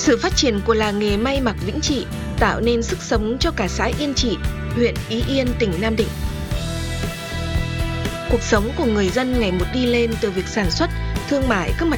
Sự phát triển của làng nghề may mặc Vĩnh Trị tạo nên sức sống cho cả xã Yên Trị, huyện Ý Yên, tỉnh Nam Định. Cuộc sống của người dân ngày một đi lên từ việc sản xuất, thương mại các mặt